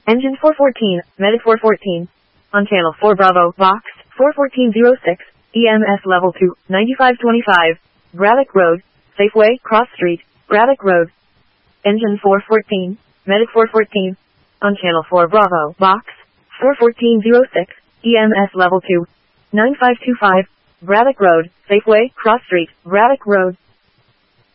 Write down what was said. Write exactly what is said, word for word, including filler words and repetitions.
Engine four fourteen, Medic four fourteen. On channel four Bravo, Box, four fourteen oh six, E M S level two, ninety-five twenty-five, Braddock Road, Safeway, Cross Street, Braddock Road. Engine four fourteen, Medic four fourteen. On channel four Bravo, Box, four fourteen oh six, E M S level two, nine five two five, Braddock Road, Safeway, Cross Street, Braddock Road.